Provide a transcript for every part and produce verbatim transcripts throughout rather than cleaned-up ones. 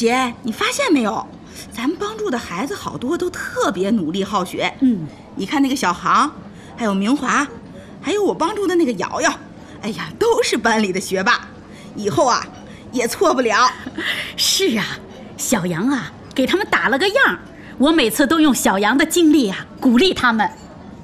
姐，你发现没有，咱们帮助的孩子好多都特别努力好学。 嗯， 你看那个小航，还有明华，还有我帮助的那个瑶瑶，哎呀，都是班里的学霸，以后啊也错不了。 是啊，小杨啊给他们打了个样，我每次都用小杨的经历啊鼓励他们。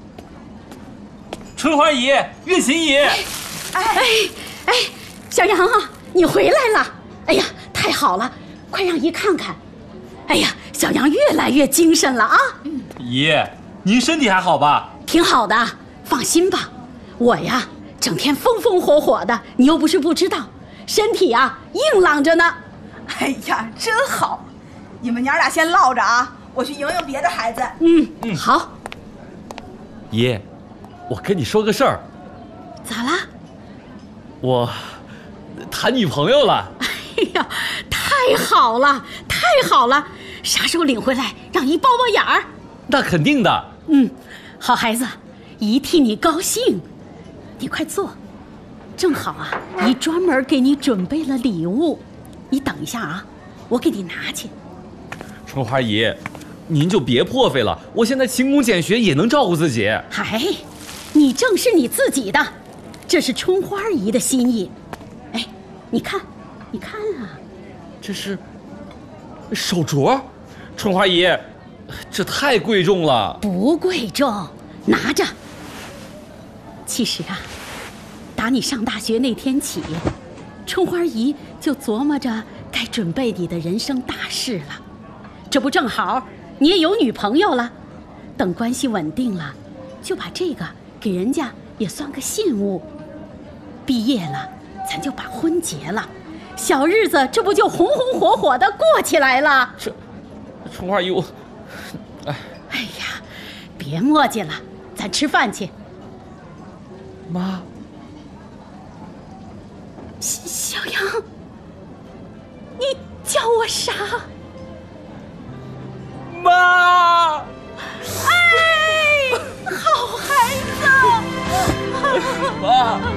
春花姨，月琴姨， 哎哎，小杨啊，你回来了！哎呀，太好了，快让姨看看。哎呀，小杨越来越精神了啊！ 姨，您身体还好吧？ 挺好的，放心吧。我呀，整天风风火火的，你又不是不知道，身体啊硬朗着呢。 哎呀，真好！你们娘俩先唠着啊，我去迎迎别的孩子。 嗯嗯，好。 姨，我跟你说个事儿。 咋啦？ 我谈女朋友了。 哎呀，太好了，太好了！啥时候领回来，让姨包包眼儿？ 那肯定的。 嗯，好孩子，姨替你高兴。你快坐，正好啊，姨专门给你准备了礼物。你等一下啊，我给你拿去。 春花姨，您就别破费了，我现在勤工俭学也能照顾自己。 嗨，你正是你自己的，这是春花姨的心意。哎，你看，你看啊， 这是手镯，春花姨，这太贵重了。 不贵重，拿着。其实啊，打你上大学那天起，春花姨就琢磨着该准备你的人生大事了。这不正好你也有女朋友了，等关系稳定了，就把这个给人家也算个信物。毕业了，咱就把婚结了，小日子这不就红红火火的过起来了？ 这，春花姨，我，哎， 哎呀，别磨叽了，咱吃饭去。 妈， 小杨，你叫我啥？ 妈！ 哎，好孩子！ 妈！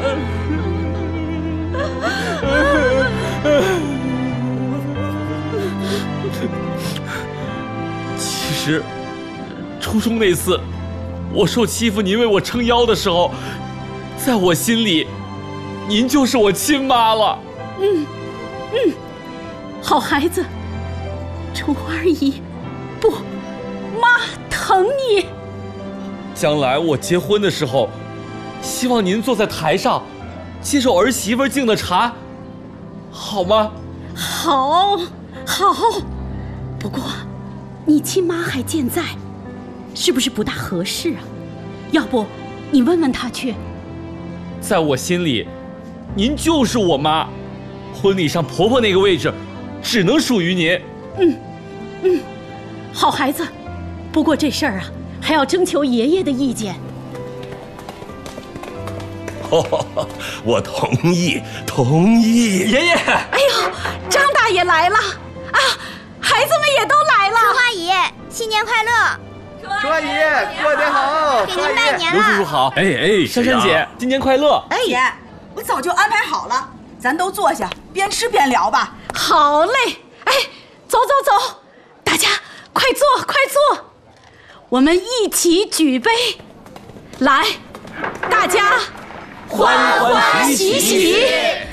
其实，初中那次，我受欺负，您为我撑腰的时候，在我心里，您就是我亲妈了。 嗯嗯，好孩子，春花姨，不，妈疼你。 将来我结婚的时候，希望您坐在台上，接受儿媳妇敬的茶，好吗？ 好，好。不过，你亲妈还健在，是不是不大合适啊？要不，你问问她去。 在我心里，您就是我妈，婚礼上婆婆那个位置，只能属于您。 嗯，嗯，好孩子。不过这事儿啊，还要征求爷爷的意见。 哦，我同意，同意。 爷爷， 哎呦，张大爷来了啊！孩子们也都来了。 春花姨，新年快乐！ 春花姨，过年好！ 给您拜年了。 刘叔叔好。哎哎，珊珊姐，新年快乐！ 哎，姐，我早就安排好了，咱都坐下，边吃边聊吧。 好嘞，哎，走走走，大家快坐快坐，我们一起举杯，来，大家欢欢喜喜。